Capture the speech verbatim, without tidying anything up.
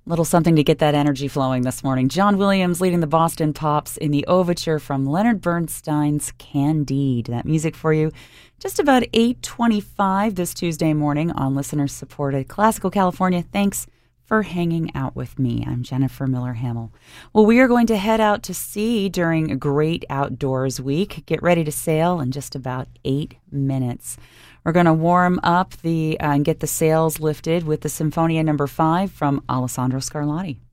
Little something to get that energy flowing this morning. John Williams leading the Boston Pops in the overture from Leonard Bernstein's Candide. That music for you just about eight twenty-five this Tuesday morning on listener-supported Classical California. Thanks for hanging out with me. I'm Jennifer Miller-Hamill. Well, we are going to head out to sea during a great outdoors week. Get ready to sail in just about eight minutes. We're going to warm up the uh, and get the sails lifted with the Sinfonia number five from Alessandro Scarlatti.